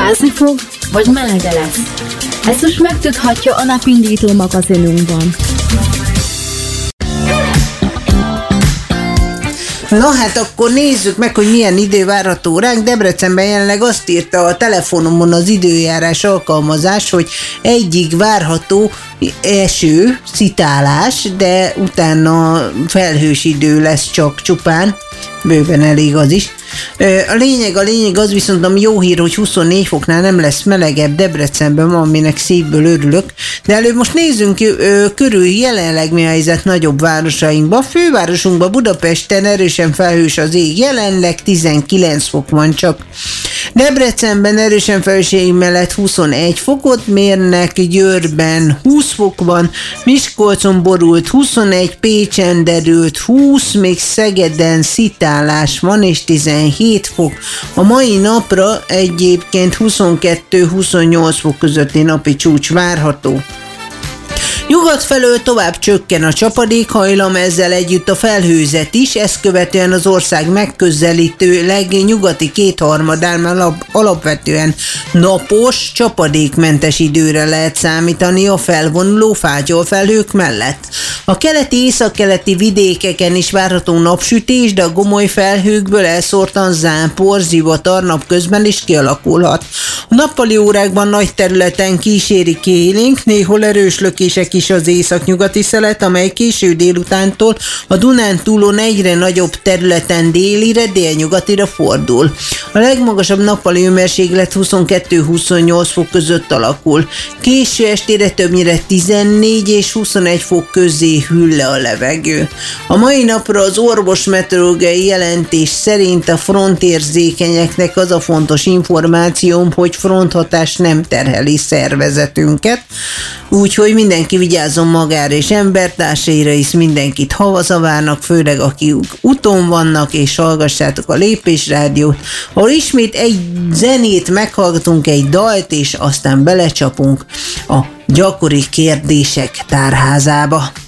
Fázni fog, vagy melege lesz? Ezt most megtudhatja a napindító magazinunkban. Na hát akkor nézzük meg, hogy milyen idő várható ránk. Debrecenben jelenleg azt írta a telefonomon az időjárás alkalmazás, hogy egyig várható eső, szitálás, de utána felhős idő lesz csak csupán, bőven elég az is. A lényeg az viszont, ami jó hír, hogy 24 foknál nem lesz melegebb Debrecenben, aminek szívből örülök. De előbb most nézzünk körül jelenleg mi a helyzet nagyobb városainkban. Fővárosunkban, Budapesten erősen felhős az ég, jelenleg 19 fok van csak. Debrecenben erősen felhőség mellett 21 fokot mérnek, Győrben 20 fok van, Miskolcon borult 21, Pécsen derült 20, még Szegeden szitálás van és 17 fok. A mai napra egyébként 22-28 fok közötti napi csúcs várható. Nyugat felől tovább csökken a csapadékhajlam, ezzel együtt a felhőzet is, ezt követően az ország megközelítőleg nyugati kétharmadán már alapvetően napos, csapadékmentes időre lehet számítani a felvonuló fátyolfelhők mellett. A keleti északkeleti vidékeken is várható napsütés, de a gomoly felhőkből elszórtan zápor, zivatar napközben is kialakulhat. A nappali órákban nagy területen kíséri élénk, néhol erős lökések is az északnyugati szelet, amely késő délutántól a Dunántúlon egyre nagyobb területen délire, délnyugatira fordul. A legmagasabb nappali hőmérséklet 22-28 fok között alakul. Késő estére többnyire 14 és 21 fok közé hűl le a levegő. A mai napra az orvosmeteorológiai jelentés szerint a frontérzékenyeknek az a fontos információm, hogy fronthatás nem terheli szervezetünket, úgyhogy mindenki vigyázzon magára és embertársaira, is mindenkit havazavárnak, főleg akik úton vannak, és hallgassátok a Lépésrádiót, ahol ismét egy zenét meghallgatunk, egy dalt, és aztán belecsapunk a gyakori kérdések tárházába.